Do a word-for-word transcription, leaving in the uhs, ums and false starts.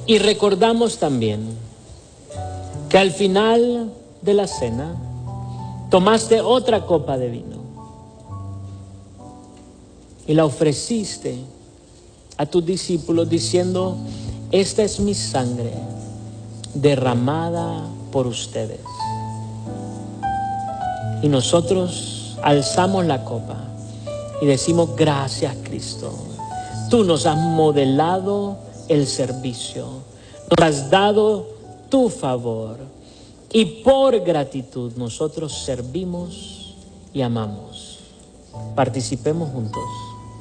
Y recordamos también que al final de la cena tomaste otra copa de vino y la ofreciste a tus discípulos diciendo: esta es mi sangre derramada por ustedes. Y nosotros alzamos la copa y decimos: gracias, Cristo. Tú nos has modelado el servicio, nos has dado tu favor, y por gratitud nosotros servimos y amamos. Participemos juntos.